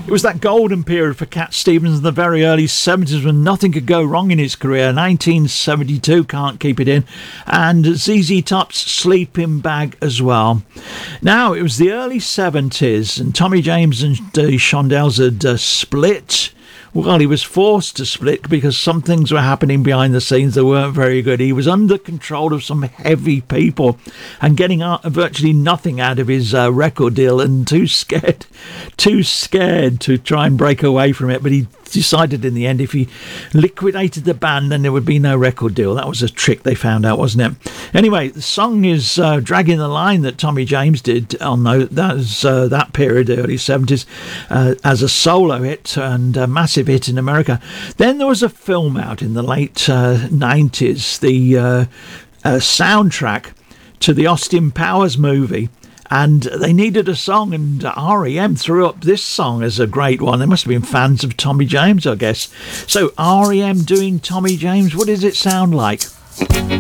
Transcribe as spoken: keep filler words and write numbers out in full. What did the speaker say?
It was that golden period for Cat Stevens in the very early seventies when nothing could go wrong in his career. nineteen seventy-two, Can't Keep It In, and Z Z Top's Sleeping Bag as well. Now, it was the early seventies, and Tommy James and the Shondells had uh, split. Well, he was forced to split because some things were happening behind the scenes that weren't very good. He was under control of some heavy people and getting out, virtually nothing out of his uh, record deal, and too scared, too scared to try and break away from it. But he decided in the end if he liquidated the band, then there would be no record deal. That was a trick they found out, wasn't it? Anyway, the song is uh, Dragging the Line that Tommy James did on that, was, uh, that period, the early seventies, uh, as a solo hit and a massive hit in America. Then there was a film out in the late uh, nineties, the uh, uh, soundtrack to the Austin Powers movie, and they needed a song, and R E M threw up this song as a great one. They must have been fans of Tommy James, I guess. So R E M doing Tommy James, what does it sound like?